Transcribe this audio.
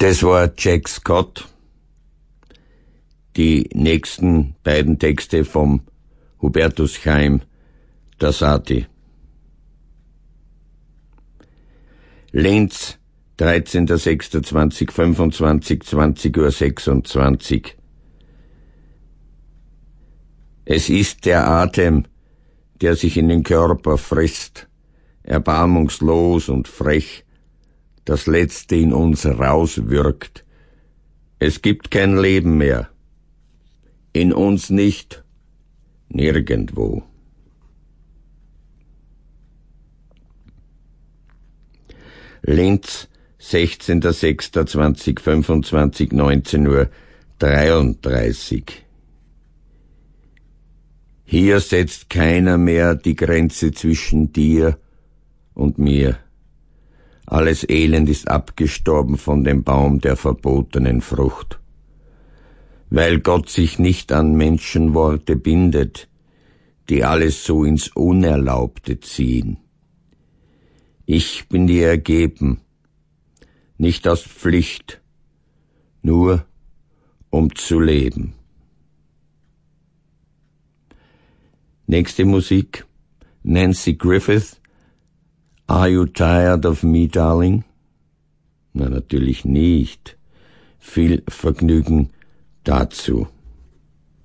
Das war Jack Scott. Die nächsten beiden Texte vom Hubertus Chaim Dassati. Linz, 13.06.2025, 20:26 Uhr. Es ist der Atem, der sich in den Körper frisst, erbarmungslos und frech, das Letzte in uns rauswürgt. Es gibt kein Leben mehr. In uns nicht, nirgendwo. Linz, 16.06.2025, 19:33 Uhr. Hier setzt keiner mehr die Grenze zwischen dir und mir. Alles Elend ist abgestorben von dem Baum der verbotenen Frucht. Weil Gott sich nicht an Menschenworte bindet, die alles so ins Unerlaubte ziehen. Ich bin dir ergeben, nicht aus Pflicht, nur um zu leben. Nächste Musik, Nancy Griffith, Are You Tired of Me, Darling? Na, natürlich nicht. Viel Vergnügen dazu.